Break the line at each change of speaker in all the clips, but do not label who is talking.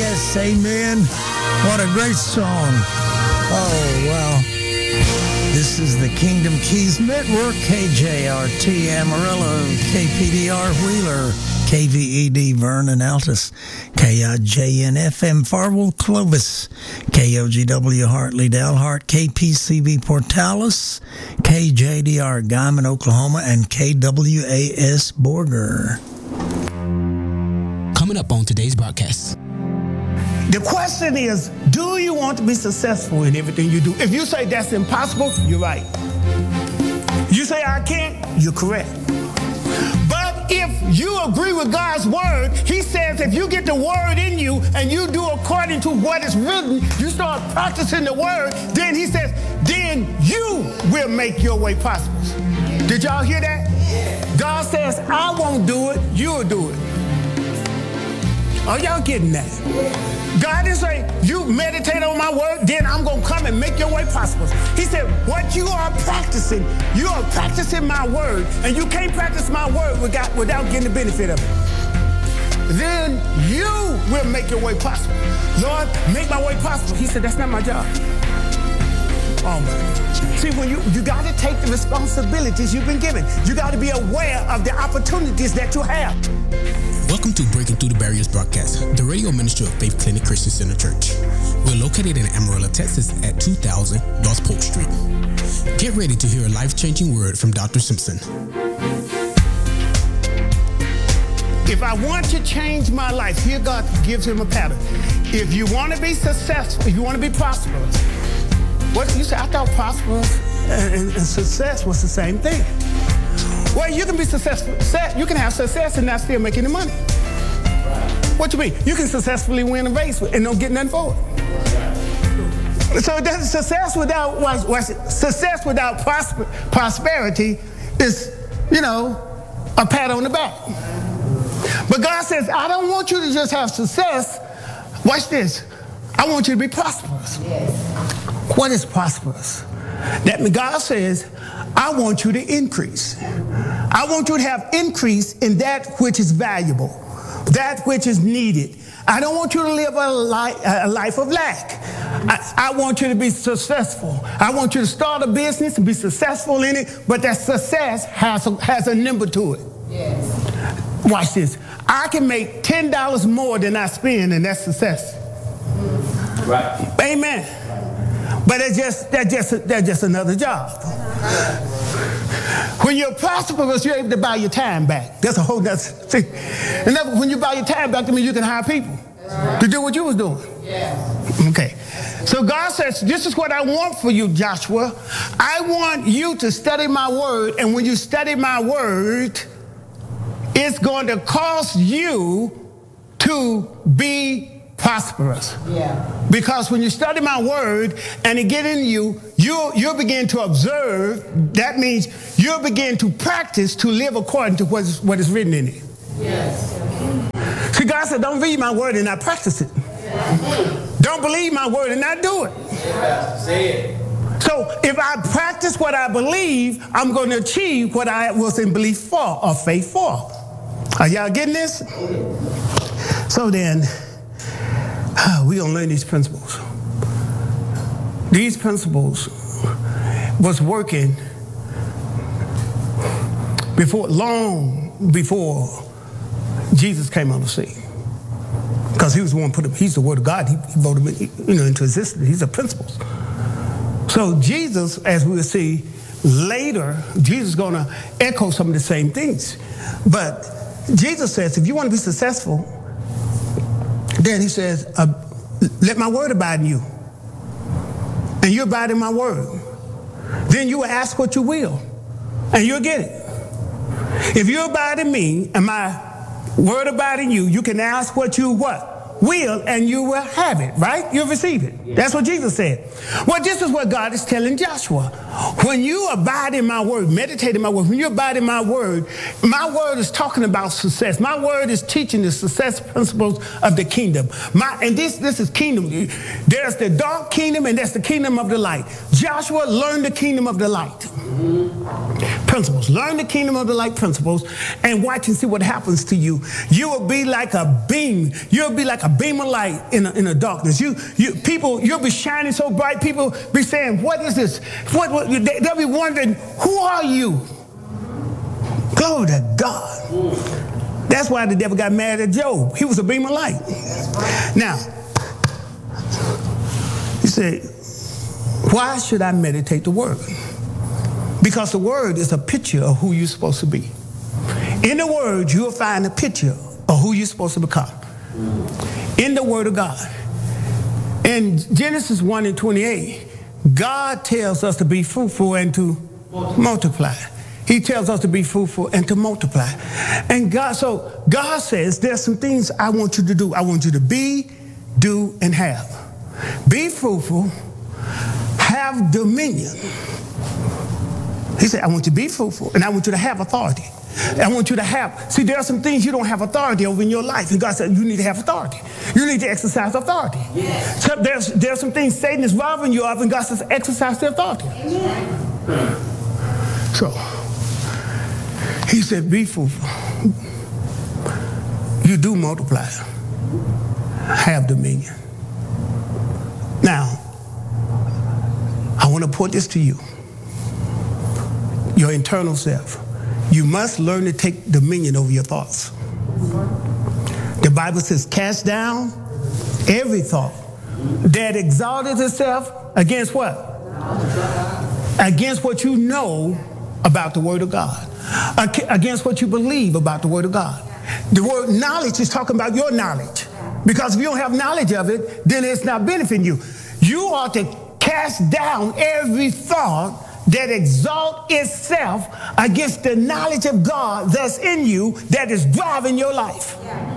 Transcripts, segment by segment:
yes, amen. What a great song. Oh, well. This is the Kingdom Keys Network, KJRT Amarillo, KPDR Wheeler, KVED Vernon Altus, KIJN FM Farwell Clovis, KOGW Hartley Dalhart, KPCB Portales, KJDR Guyman, Oklahoma, and KWAS Borger.
Coming up on today's broadcast.
The question is, do you want to be successful in everything you do? If you say that's impossible, you're right. You say I can't, you're correct. But if you agree with God's word, he says if you get the word in you and you do according to what is written, you start practicing the word, then he says, then you will make your way prosperous. Did y'all hear that? God says, I won't do it, you'll do it. Are y'all getting that? God is saying, you meditate on my word, then I'm going to come and make your way prosperous. He said, what you are practicing my word, and you can't practice my word without getting the benefit of it. Then you will make your way prosperous. Lord, make my way prosperous. He said, that's not my job. Oh, man. See, when you got to take the responsibilities you've been given. You got to be aware of the opportunities that you have.
Welcome to Breaking Through the Barriers broadcast, the radio ministry of Faith Clinic Christian Center Church. We're located in Amarillo, Texas at 2000 North Polk Street. Get ready to hear a life-changing word from Dr. Simpson.
If I want to change my life, here God gives him a pattern. If you want to be successful, if you want to be prosperous, what you say? I thought prosperous and success was the same thing. Well, you can be successful. You can have success and not still make any money. What you mean? You can successfully win a race and don't get nothing for it. So that's success without prosperity is, a pat on the back. But God says, I don't want you to just have success. Watch this. I want you to be prosperous. Yes. What is prosperous? That God says, I want you to increase. I want you to have increase in that which is valuable, that which is needed. I don't want you to live a life of lack. I want you to be successful. I want you to start a business and be successful in it, but that success has a number to it. Yes. Watch this. I can make $10 more than I spend, and that's success. Right. Amen. But that's just another job. When you're prosperous, you're able to buy your time back. That's a whole other thing. And when you buy your time back, that means you can hire people to do what you was doing. Yeah. Okay. So God says, this is what I want for you, Joshua. I want you to study my word, and when you study my word, it's going to cause you to be prosperous. Yeah. Because when you study my word and it get in you, you'll begin to observe. That means you'll begin to practice to live according to what is written in it. Yes. See, God said, don't read my word and not practice it. Yeah. Don't believe my word and not do it. Yeah. Say it. So if I practice what I believe, I'm going to achieve what I was in belief for or faith for. Are y'all getting this? So then, we're going to learn these principles. These principles was working long before Jesus came on the scene. Because he was the one he's the word of God. He wrote them into existence. These are principles. So Jesus, as we will see later, Jesus is going to echo some of the same things. But Jesus says, if you want to be successful, then he says, let my word abide in you. And you abide in my word. Then you will ask what you will, and you'll get it. If you abide in me, and my word abide in you, you can ask what you will, and you will have it, right? You'll receive it. Yeah. That's what Jesus said. Well, this is what God is telling Joshua. When you abide in my word, meditate in my word, when you abide in my word is talking about success. My word is teaching the success principles of the kingdom. And this is kingdom. There's the dark kingdom, and there's the kingdom of the light. Joshua learned the kingdom of the light. Principles. Learn the kingdom of the light principles and watch and see what happens to you. You will be like a beam. You'll be like a beam of light in a darkness. You'll be shining so bright, people be saying, what is this? They'll be wondering, who are you? Glory to God. That's why the devil got mad at Job. He was a beam of light. Now, you say, why should I meditate the word? Because the word is a picture of who you're supposed to be. In the word, you'll find a picture of who you're supposed to become. In the word of God. In Genesis 1:28, God tells us to be fruitful and to multiply. He tells us to be fruitful and to multiply. And God says, there's some things I want you to do. I want you to be, do, and have. Be fruitful, have dominion. He said, I want you to be fruitful, and I want you to have authority. I want you to have, see, there are some things you don't have authority over in your life. And God said, you need to have authority. You need to exercise authority. Yes. So there's some things Satan is robbing you of, and God says, exercise the authority. Amen. So, he said, be fruitful. You do multiply. Have dominion. Now, I want to put this to you. Your internal self. You must learn to take dominion over your thoughts. The Bible says, cast down every thought that exalted itself against what? Against what you know about the Word of God. Against what you believe about the Word of God. The word knowledge is talking about your knowledge. Because if you don't have knowledge of it, then it's not benefiting you. You ought to cast down every thought that exalt itself against the knowledge of God that's in you, that is driving your life.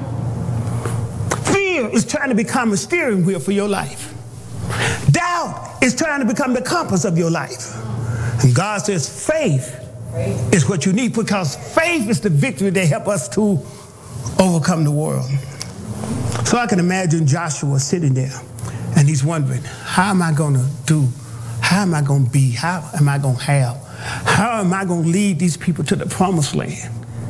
Fear is trying to become a steering wheel for your life. Doubt is trying to become the compass of your life. And God says faith is what you need, because faith is the victory that helps us to overcome the world. So I can imagine Joshua sitting there, and he's wondering, how am I going to do? How am I going to be? How am I going to have? How am I going to lead these people to the promised land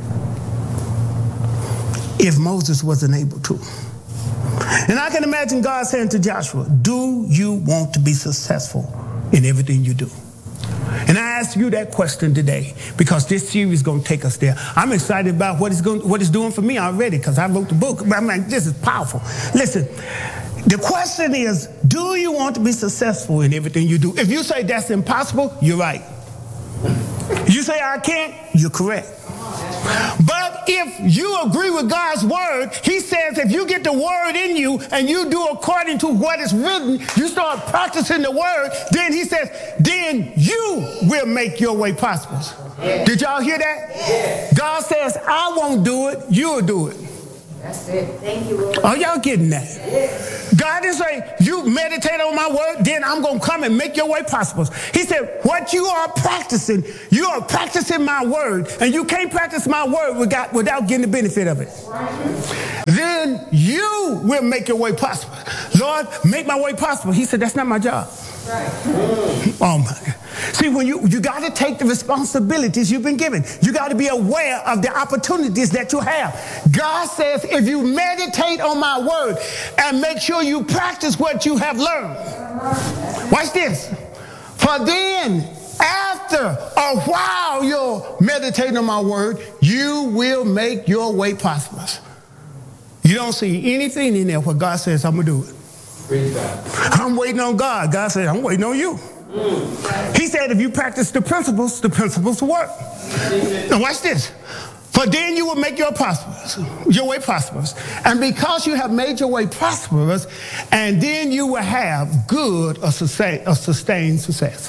if Moses wasn't able to? And I can imagine God saying to Joshua, do you want to be successful in everything you do? And I ask you that question today because this series is going to take us there. I'm excited about what it's doing for me already because I wrote the book. I mean, this is powerful. Listen. The question is, do you want to be successful in everything you do? If you say that's impossible, you're right. You say I can't, you're correct. But if you agree with God's word, he says if you get the word in you and you do according to what is written, you start practicing the word, then he says, then you will make your way prosperous. Did y'all hear that? God says, I won't do it, you'll do it.
That's it. Thank you, Lord.
Are y'all getting that?
Yes.
God didn't say, you meditate on my word, then I'm going to come and make your way prosperous. He said, what you are practicing my word, and you can't practice my word without getting the benefit of it. Right. Then you will make your way prosperous. Lord, make my way prosperous. He said, that's not my job. Right. Oh my God. See, when you got to take the responsibilities you've been given. You got to be aware of the opportunities that you have. God says, if you meditate on my word and make sure you practice what you have learned. Watch this. For then, after a while you're meditating on my word, you will make your way prosperous. You don't see anything in there where God says, I'm going to do it. I'm waiting on God. God said, I'm waiting on you. He said, if you practice the principles will work. Now watch this. For then you will make your way prosperous. And because you have made your way prosperous, and then you will have good or sustained success.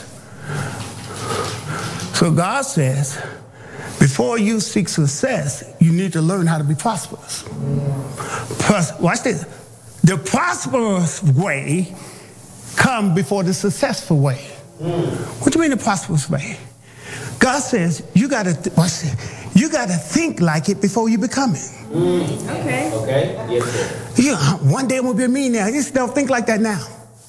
So God says, before you seek success, you need to learn how to be prosperous. Watch this. The prosperous way comes before the successful way. What do you mean the prosperous way? God says you got to think like it before you become it.
Okay.
Okay. Yes, sir.
One day I'm gonna be a millionaire. You just don't think like that now.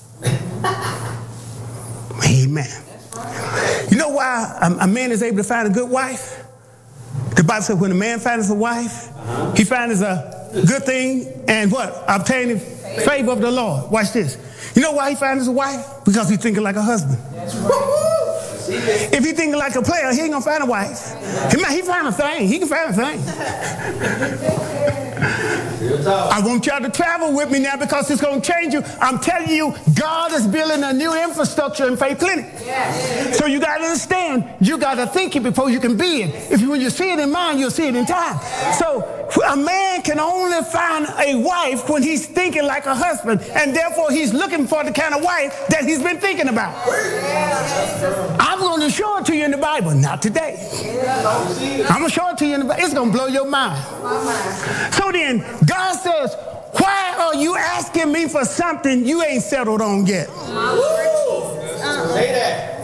Amen. You know why a man is able to find a good wife? The Bible says when a man finds a wife, he finds a good thing and what? Obtaining favor of the Lord. Watch this. You know why he found his wife? Because he's thinking like a husband.
That's right.
If he thinking like a player, he ain't gonna find a wife. He found a thing. He can find a thing. I want y'all to travel with me now because it's going to change you. I'm telling you, God is building a new infrastructure in Faith Clinic. So you got to understand, you got to think it before you can be it. When you see it in mind, you'll see it in time. So a man can only find a wife when he's thinking like a husband, and therefore he's looking for the kind of wife that he's been thinking about. I'm going to show it to you in the Bible. Not today. I'm going to show it to you in the Bible. It's going to blow your mind. So then, God says, why are you asking me for something you ain't settled on yet?
Say that.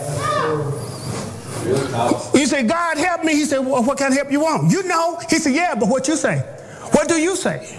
You say, God help me. He said, well, what kind of help you want? You know. He said, yeah, but what you say? What do you say?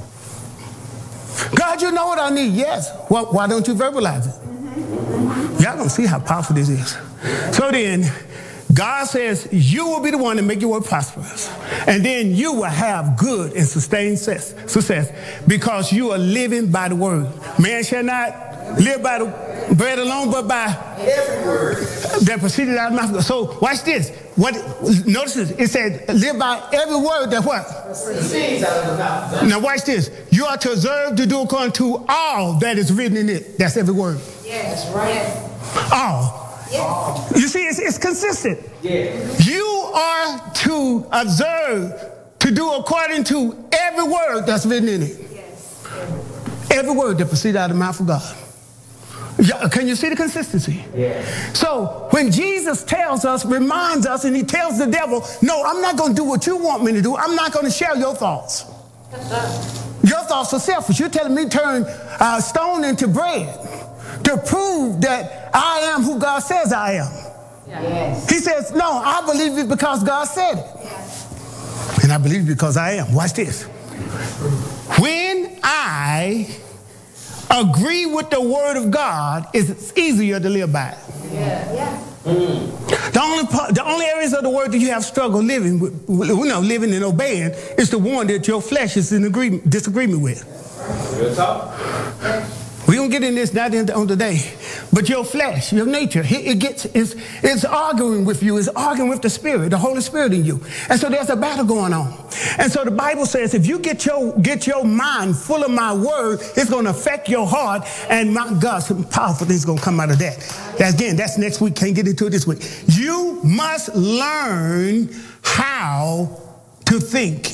God, you know what I need. Yes. Well, why don't you verbalize it? Y'all gonna see how powerful this is. So then, God says, you will be the one to make your work prosperous. And then you will have good and sustained success because you are living by the word. Man shall not live by the bread alone, but by
Every word
that proceeded out of my mouth. So watch this. Notice this. It said, live by every word that what?
proceeds out of the mouth.
Now watch this. You are to observe to do according to all that is written in it. That's every word.
Yes, right.
All.
Yes.
You see, it's consistent.
Yeah.
You are to observe to do according to every word that's written in it.
Yes.
Every word that proceeds out of the mouth of God. Yeah, can you see the consistency?
Yeah.
So when Jesus tells us, reminds us, and he tells the devil, no, I'm not going to do what you want me to do. I'm not going to share your thoughts. Your thoughts are selfish. You're telling me to turn stone into bread to prove that I am who God says I am.
Yes.
He says, no, I believe it because God said it.
Yes.
And I believe it because I am. Watch this. When I agree with the word of God, it's easier to live by it.
Yeah. Yeah.
The only areas of the word that you have struggle living with, living and obeying, is the one that your flesh is in disagreement with.
Real talk.
We don't get in this not on today, but your flesh, your nature, it's arguing with you, it's arguing with the Spirit, the Holy Spirit in you, and so there's a battle going on. And so the Bible says, if you get your mind full of my word, it's going to affect your heart, and my God, some powerful things going to come out of that. That's next week. Can't get into it this week. You must learn how to think.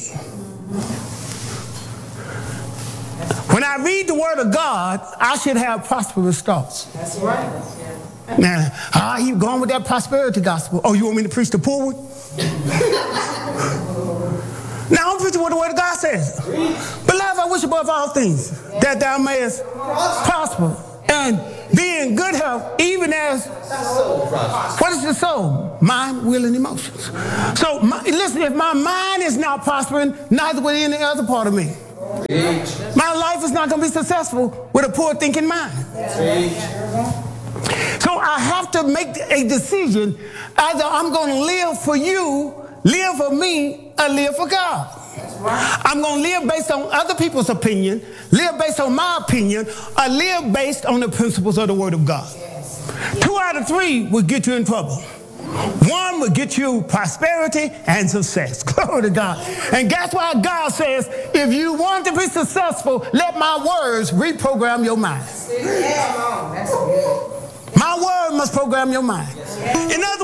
When I read the word of God, I should have prosperous thoughts.
That's right.
Now, you going with that prosperity gospel. Oh, you want me to preach the poor one? Now, I'm preaching what the word of God says. Beloved, I wish above all things that thou mayest prosper and be in good health, even as, what is the soul? Mind, will, and emotions. So, listen, if my mind is not prospering, neither will any other part of me. My life is not going to be successful with a poor thinking mind. So I have to make a decision. Either I'm going to live for you, live for me, or live for God. I'm going to live based on other people's opinion, live based on my opinion, or live based on the principles of the Word of God. 2 out of 3 will get you in trouble. 1 will get you prosperity and success. Glory to God. And that's why God says, if you want to be successful, let my words reprogram your mind. My word must program your mind. In other